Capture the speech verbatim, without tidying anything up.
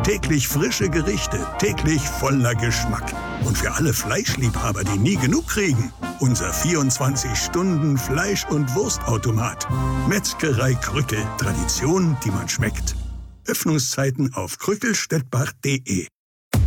Täglich frische Gerichte, täglich voller Geschmack. Und für alle Fleischliebhaber, die nie genug kriegen, unser vierundzwanzig-Stunden-Fleisch- und Wurstautomat. Metzgerei Krückel. Tradition, die man schmeckt. Öffnungszeiten auf krückelstettbach punkt de.